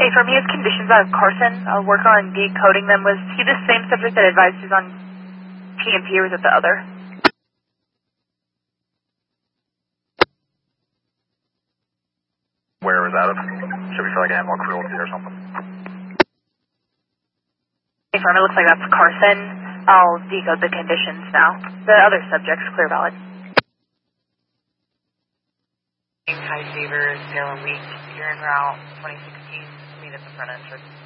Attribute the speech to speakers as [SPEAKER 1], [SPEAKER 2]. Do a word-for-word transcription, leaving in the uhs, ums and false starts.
[SPEAKER 1] Hey, for me, his conditions out of Carson, I'll work on decoding them. Was he the same subject that advised he was on P M P, or was it the other?
[SPEAKER 2] Where was that? Should we feel like animal cruelty or something?
[SPEAKER 1] Hey, firm, it looks like that's Carson. I'll decode the conditions now. The other subject's clear valid.
[SPEAKER 3] High fever, zero and weak. You're en route twenty sixteen. Meet at the front entrance.